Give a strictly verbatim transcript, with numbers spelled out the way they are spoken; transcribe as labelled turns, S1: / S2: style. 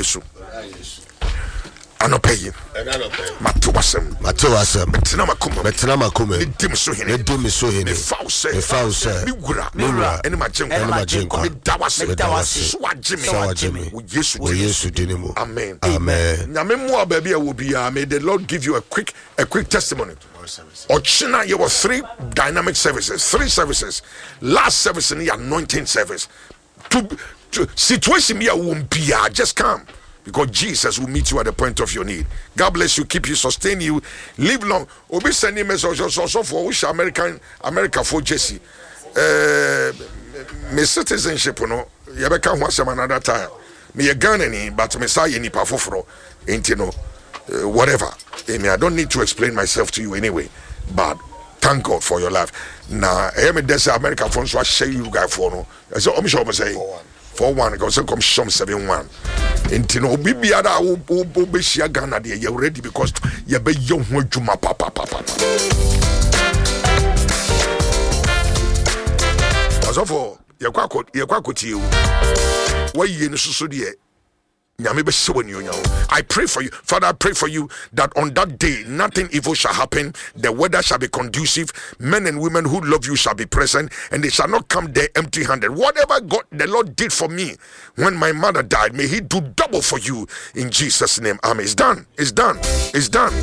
S1: Yesu. Anopeyi. Matuwasem.
S2: Matuwasem.
S1: Betina makuma.
S2: Betina makuma.
S1: Medim so hene.
S2: Medim so hene.
S1: Me fause.
S2: Me fause.
S1: Me wura.
S2: Me wura.
S1: Eni majenko.
S2: Eni majenko.
S1: Me dawase.
S2: Me dawase.
S1: Swa jimi.
S2: Swa jimi.
S1: Wo Yesu.
S2: Wo Yesu dinimu.
S1: Amen.
S2: Amen.
S1: Nyame mo ababi e wo bia. May the Lord give you a quick a quick testimony. Ochina, you were three dynamic services, three services. Last service in the anointing service. To, to situation me won't be, just come. Because Jesus will meet you at the point of your need. God bless you, keep you, sustain you, live long. Obi send you message also for which American America for Jesse. Uh, my citizenship, you know, you ever come once another time. Me a Ghanaian, but me say any pafofro, ain't you know, uh, whatever. I mean, I don't need to explain myself to you anyway. But thank God for your life. Now, I am a American phone, so I say you guys for no. So I'm sure I'm saying. For one, because I come some seven one. And you know, be other who be share Ghana there. You're ready because you be young when you ma papa papa. As of all, you're quite good, you're quite good to you. Why you in so dear? I pray for you, Father. I pray for you that on that day nothing evil shall happen. The weather shall be conducive. Men and women who love you shall be present, and they shall not come there empty-handed. Whatever God the Lord did for me when my mother died, may He do double for you in Jesus' name. Amen. It's done. It's done. It's done.